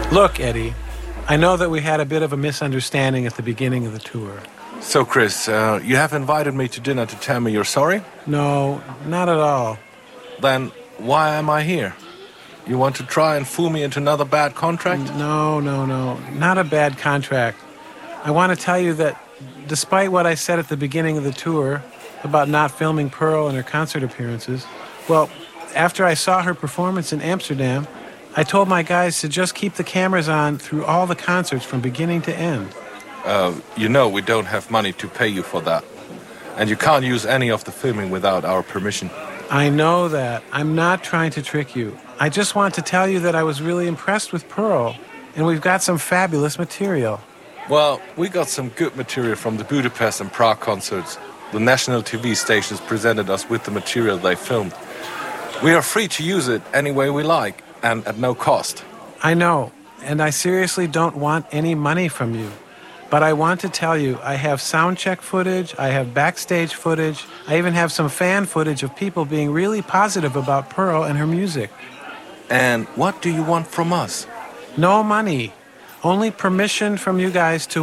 Look, Eddie, I know that we had a bit of a misunderstanding at the beginning of the tour. So, Chris, you have invited me to dinner to tell me you're sorry? No, not at all. Then why am I here? You want to try and fool me into another bad contract? No, not a bad contract. I want to tell you that despite what I said at the beginning of the tour about not filming Pearl and her concert appearances, well, after I saw her performance in Amsterdam, I told my guys to just keep the cameras on through all the concerts from beginning to end. You know we don't have money to pay you for that. And you can't use any of the filming without our permission. I know that. I'm not trying to trick you. I just want to tell you that I was really impressed with Pearl, and we've got some fabulous material. Well, we got some good material from the Budapest and Prague concerts. The national TV stations presented us with the material they filmed. We are free to use it any way we like, and at no cost. I know, and I seriously don't want any money from you. But I want to tell you, I have sound check footage, I have backstage footage, I even have some fan footage of people being really positive about Pearl and her music. And what do you want from us? No money, only permission from you guys to